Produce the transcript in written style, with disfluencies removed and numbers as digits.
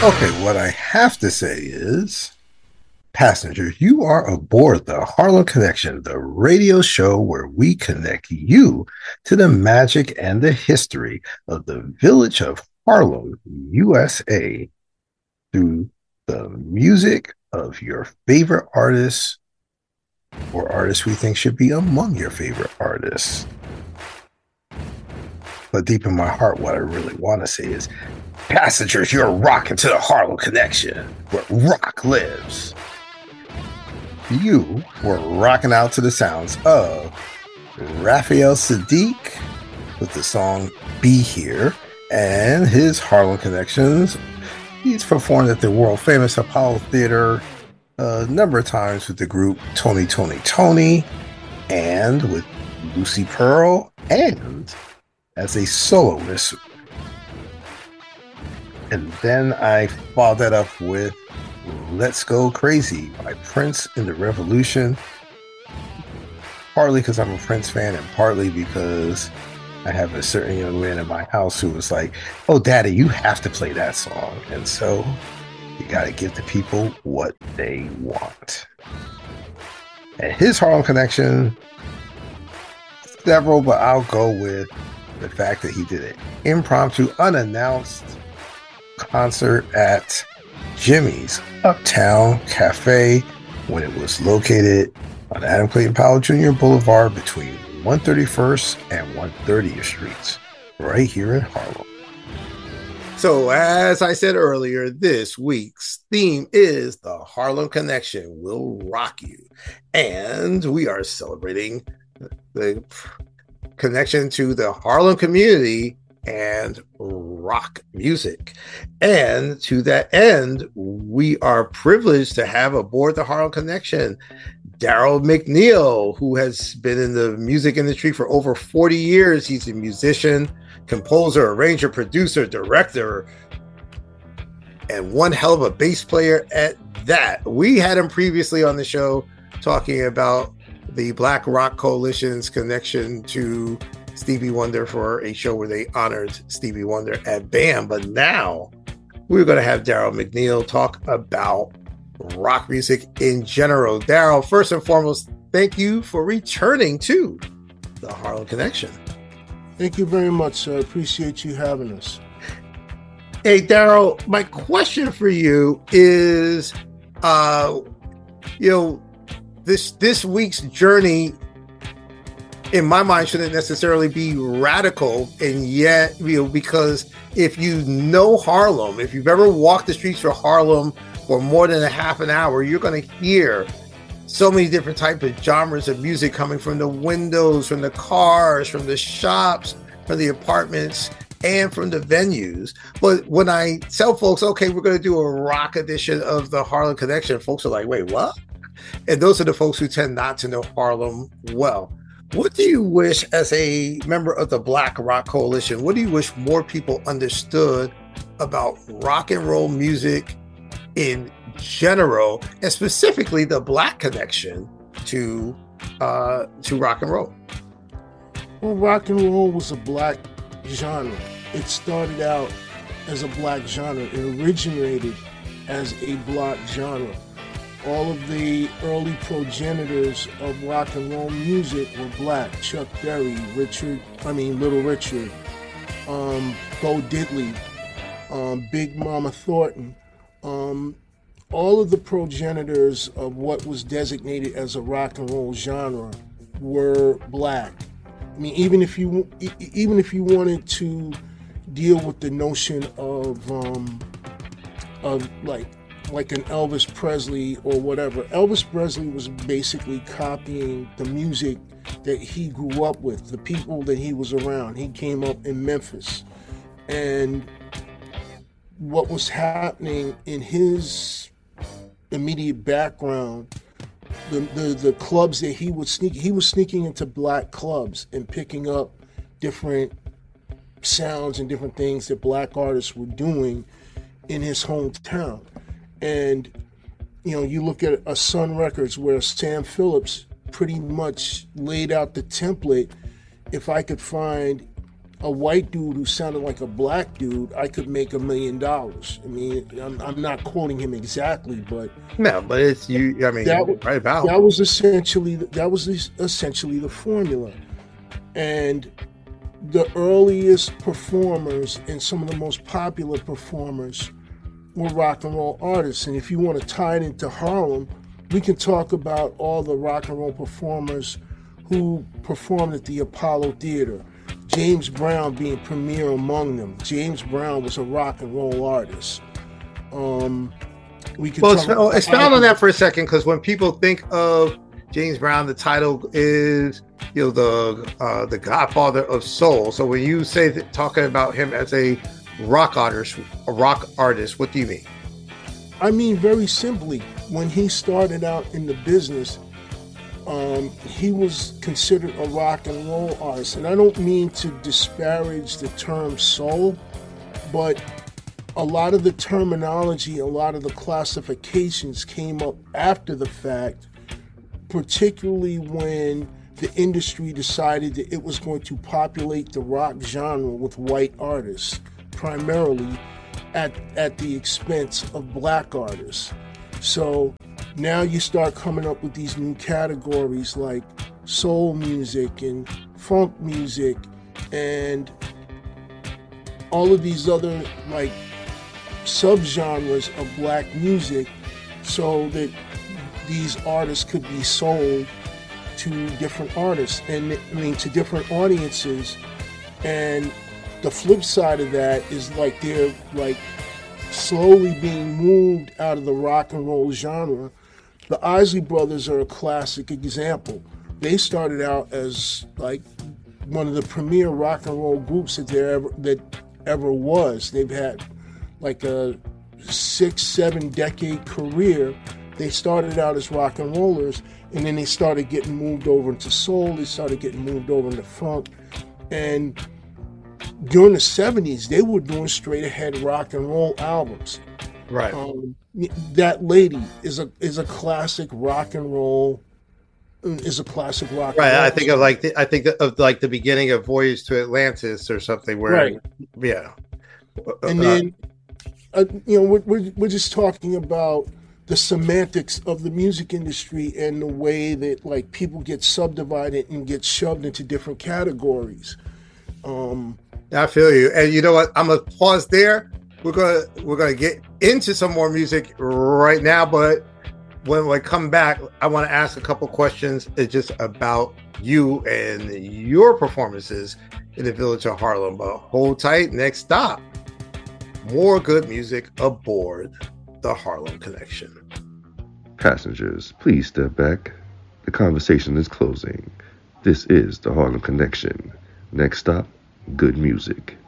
Okay, what I have to say is, passengers, you are aboard the Harlem Connection, the radio show where we connect you to the magic and the history of the village of Harlem, USA, through the music of your favorite artists or artists we think should be among your favorite artists. But deep in my heart, what I really want to say is, passengers, you're rocking to the Harlem Connection, where rock lives. You were rocking out to the sounds of Raphael Sadiq with the song Be Here and his Harlem connections. He's performed at the world famous Apollo Theater a number of times with the group Tony Tony Tony and with Lucy Pearl and as a soloist. And then I followed that up with Let's Go Crazy by Prince and the Revolution. Partly because I'm a Prince fan and partly because I have a certain young man in my house who was like, oh, daddy, you have to play that song. And so you got to give the people what they want. And his Harlem connection, several, but I'll go with the fact that he did an impromptu, unannounced concert at Jimmy's Uptown Cafe when it was located on Adam Clayton Powell Jr. Boulevard between 131st and 130th Streets, right here in Harlem. So, as I said earlier, this week's theme is the Harlem Connection will rock you. And we are celebrating the connection to the Harlem community and rock music. And to that end, we are privileged to have aboard the Harlem Connection Daryl McNeil, who has been in the music industry for over 40 years. He's a musician, composer, arranger, producer, director, and one hell of a bass player at that. We had him previously on the show talking about the Black Rock Coalition's connection to Stevie Wonder for a show where they honored Stevie Wonder at BAM. But now we're going to have Daryl McNeil talk about rock music in general. Daryl, first and foremost, thank you for returning to the Harlem Connection. Thank you very much, sir. I appreciate you having us. Hey, Daryl, my question for you is, this week's journey, in my mind, shouldn't necessarily be radical, and yet, because if you know Harlem, if you've ever walked the streets of Harlem for more than a half an hour, you're going to hear so many different types of genres of music coming from the windows, from the cars, from the shops, from the apartments, and from the venues. But when I tell folks, okay, we're going to do a rock edition of the Harlem Connection, folks are like, wait, what? And those are the folks who tend not to know Harlem well. What do you wish, as a member of the Black Rock Coalition, what do you wish more people understood about rock and roll music in general, and specifically the Black connection to rock and roll? Well, rock and roll was a Black genre. It started out as a Black genre. It originated as a Black genre. All of the early progenitors of rock and roll music were Black. Chuck Berry, Little Richard, Bo Diddley, Big Mama Thornton. All of the progenitors of what was designated as a rock and roll genre were Black. I mean, even if you wanted to deal with the notion of like an Elvis Presley or whatever, Elvis Presley was basically copying the music that he grew up with, the people that he was around. He came up in Memphis, and what was happening in his immediate background, the clubs that he was sneaking into Black clubs and picking up different sounds and different things that Black artists were doing in his hometown. And you look at a Sun Records where Sam Phillips pretty much laid out the template. If I could find a white dude who sounded like a black dude, I could make $1 million. I mean, I'm not quoting him exactly, but no, but it's you. I mean, right about that was essentially the formula, and the earliest performers and some of the most popular performers were rock and roll artists. And if you want to tie it into Harlem, we can talk about all the rock and roll performers who performed at the Apollo Theater. James Brown being premier among them. James Brown was a rock and roll artist. Expound on that for a second, because when people think of James Brown, the title is, the Godfather of Soul. So when you say that, talking about him as a rock artist, what do you mean? I mean, very simply, when he started out in the business, he was considered a rock and roll artist. And I don't mean to disparage the term soul, but a lot of the terminology, a lot of the classifications came up after the fact, particularly when the industry decided that it was going to populate the rock genre with white artists, primarily at the expense of black artists. So now you start coming up with these new categories like soul music and funk music and all of these other like subgenres of black music, so that these artists could be sold to different artists and to different audiences. And the flip side of that is like they're like slowly being moved out of the rock and roll genre. The Isley Brothers are a classic example. They started out as like one of the premier rock and roll groups that ever was. They've had like a 6-7 decade career. They started out as rock and rollers, and then they started getting moved over into soul. They started getting moved over into funk, and during the 70s, they were doing straight ahead rock and roll albums. Right. That Lady is a classic rock and roll. Is a classic rock. Right. I think of the beginning of Voyage to Atlantis or something. Where, right. Yeah. And then, we're just talking about the semantics of the music industry and the way that like people get subdivided and get shoved into different categories. I feel you. And you know what? I'm gonna pause there. We're gonna get into some more music right now, but when we come back, I want to ask a couple questions just about you and your performances in the Village of Harlem. But hold tight. Next stop, more good music aboard the Harlem Connection. Passengers, please step back. The conversation is closing. This is the Harlem Connection. Next stop, good music.